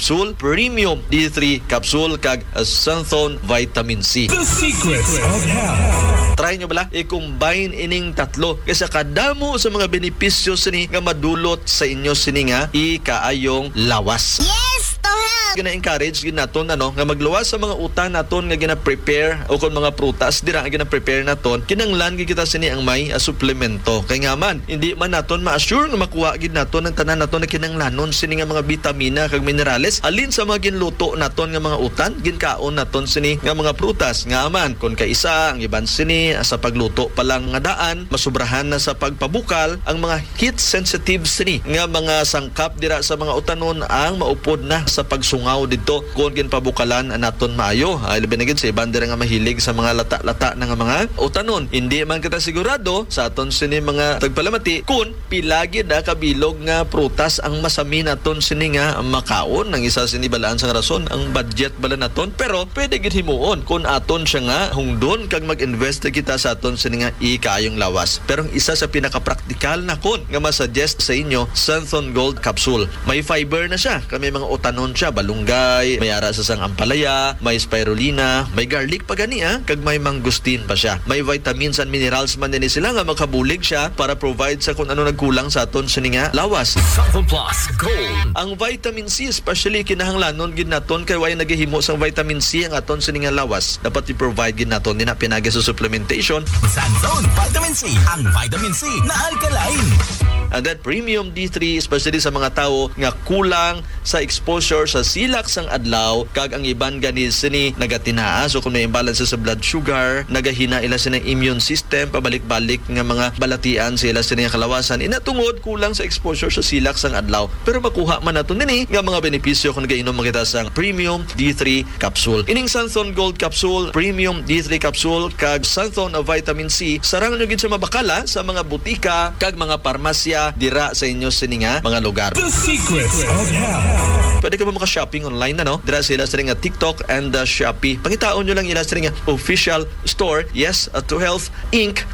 capsule, Premium D3 capsule, kag Xanthone Vitamin C. The secrets of health. Try nyo bala i-combine ining tatlo kasi kadamo sa mga benepisyo sini nga madulot sa inyo sini nga ikaayong lawas. Yes, to help! Gina-encourage gid naton nga magluwas sa mga utan naton nga gina-prepare o kung mga prutas dira nga gina-prepare naton, kinanglan gid kita sini ang may suplemento. Kay nga man hindi man naton ma-assure nga makuha gid naton ang tanan naton na kinanglanon sini nga mga bitamina kag minerales alin sa mga ginluto naton nga mga utan ginkaon naton sini nga mga prutas. Nga man kun kaisa ang iban sini sa pagluto pa lang nga daan masubrahan na sa pagpabukal ang mga heat sensitive sini nga mga sangkap dira sa mga utanon ang maupod na sa pagsungaw dito kung ginpabukalan naton maayo. Labi na gid sa iban dira nga mahilig sa mga lata-lata na nga mga utanon. Hindi man kita sigurado sa aton sini mga tagpalamati kung pilagi na kabilog nga prutas ang masami naton sini nga makaon. Ang isa sini balaan sa rason ang budget bala naton, pero pwede gid himuon kung aton siya nga hungdon kag mag-invest kita sa aton sini nga ikayong lawas. Pero ang isa sa pinaka-praktikal na kon nga masuggest sa inyo, Xanthone Gold Capsule. May fiber na siya, kami mga utanon siya, balunggay, may ara sa sang ampalaya, may spirulina, may garlic pa gani kag may mangustin pa siya. May vitamins and minerals man din sila nga makabulig siya para provide sa kung ano nagkulang sa aton sini nga lawas. Xanthone Plus Gold. Ang vitamin C especially kinahanglanon gid naton kay way nagahimo sang vitamin C ang aton sini nga lawas. Dapat i-provide gid naton dina pinagi sa supplementation. Xanthone Vitamin C, ang vitamin C na alkaline. And then Premium D3 especially sa mga tao nga kulang sa exposure sa silak sang adlaw kag ang iban gani sini nagatinaa, so kung may imbalance sa blood sugar nagahina ila sini immune system, pabalik-balik nga mga balatian sila sini kalawasan inatungod kulang sa exposure sa silak sang adlaw. Pero makuha man nato nini nga mga benepisyo kung nagainom kita sang Premium D3 capsule. Ining Xanthone Gold Capsule, Premium D3 capsule kag Xanthone Vitamin C sarang nyo gid sa mabakala sa mga butika kag mga parmasya dira sa inyo sini nga mga lugar. The secrets of health. Pwede ka mo maka-shopping online na, no? Dira sila sa nga TikTok and Shopee. Pangitaon nyo lang ila sa nga official store. Yes, To Health Inc.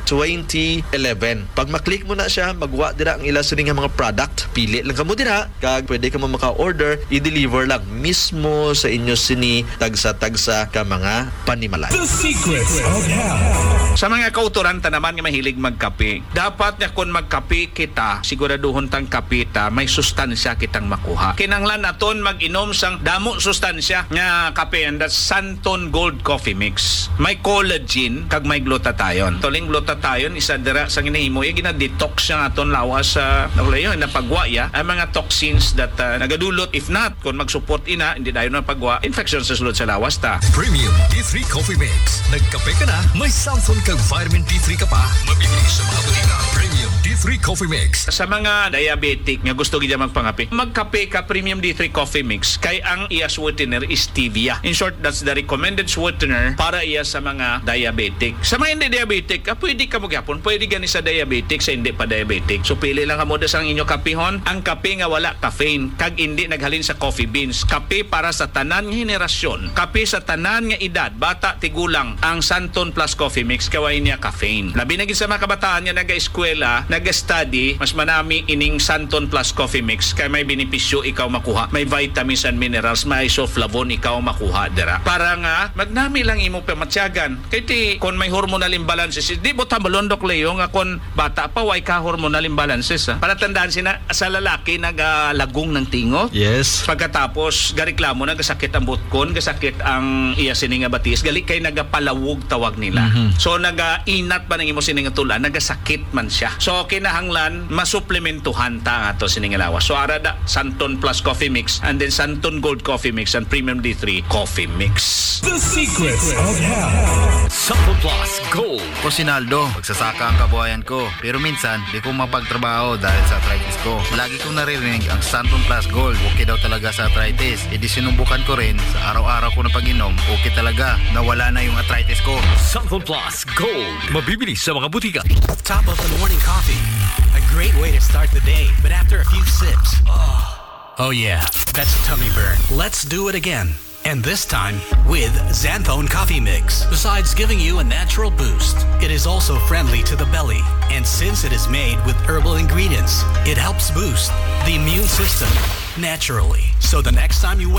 2011. Pag maklik mo na siya, magwa dira ang ila sa nga mga product. Pili lang ka mo dira. Kag pwede ka mo maka-order, i-deliver lang mismo sa inyo sini tagsa-tagsa ka mga panimalay. The secrets of health. Sa mga kauturanta naman nga mahilig magkape, dapat nga kung magkape kita, siguraduhon tang kapita may sustansya kitang makuha. Kinanglan naton mag-inom sang damo sustansya nga kape, and that's Xanthone Gold Coffee Mix. May collagen kag may glutathione. Toling glutathione isa dira sang ginahimo gina-detox siya aton lawas sa napagwa ang mga toxins that nagadulot if not kung mag-support ina hindi dayon na pagwa infection sa sulod sa lawas ta. Premium D3 Coffee Mix. Nagkape ka na, may Xanthone kag vitamin D3 ka pa. Mabibili sa mga butika. Premium D3 Coffee Mix. Sa mga diabetic nga gusto gid magpangape, magkape ka Premium D3 Coffee Mix kay ang iya sweetener is stevia. In short, that's the recommended sweetener para iya sa mga diabetic. Sa mga hindi diabetic, pwede ka magyapon, pwede gani sa diabetic, sa hindi pa diabetic. So pili lang kamo sa inyo kapihon, ang kape nga wala caffeine kag hindi naghalin sa coffee beans. Kape para sa tanan nga henerasyon, kape sa tanan nga edad, bata tigulang, ang Xanthone Plus Coffee Mix kaway niya caffeine. Labi na gid sa mga kabataan nga naga-eskwela, naga-study, mas manami ining Xanthone Plus Coffee Mix kay may benepisyo ikaw makuha. May vitamins and minerals, may isoflavone ikaw makuha dira. Para nga magnami lang imo pamatsyagan. Kay ti kon may hormonal imbalances, di mo tambalondok leyo nga kon bata pa way ka hormonal imbalances. Para tandaan sina sa lalaki nagalagong ng tingo. Yes. Pagkatapos gareklamo nagasakit ang butkon, gasakit ang iya sini nga batis, gali kay nagapalawog tawag nila. So nagainat ba nang imo sini nga tulan, nagasakit man siya. So kinahanglan masuplementuhan ta ato sini nga lawas. So arada Xanthone Plus Coffee Mix and then Xanthone Gold Coffee Mix and Premium D3 Coffee Mix. The secrets of health. Xanthone Plus Gold. Ko Sinaldo, magsasaka ang kabuhayan ko. Pero minsan, di ko mapagtrabaho dahil sa arthritis ko. Lagi kong naririnig ang Xanthone Plus Gold. Okay daw talaga sa arthritis. E di sinubukan ko rin sa araw-araw ko na pag-inom. Okay talaga, nawala na yung arthritis ko. Xanthone Plus Gold. Mabibili sa mga butika. Top of the morning coffee. A great way to start the day. But after a few sips, oh yeah, that's a tummy burn. Let's do it again. And this time with Xanthone Coffee Mix. Besides giving you a natural boost, it is also friendly to the belly. And since it is made with herbal ingredients, it helps boost the immune system naturally. So the next time you